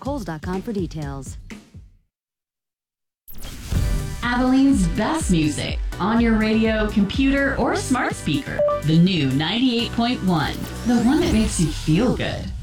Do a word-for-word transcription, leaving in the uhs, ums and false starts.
Kohl's dot com for details. Abilene's best music on your radio, computer, or smart speaker. The new ninety-eight point one, the one that makes you feel good.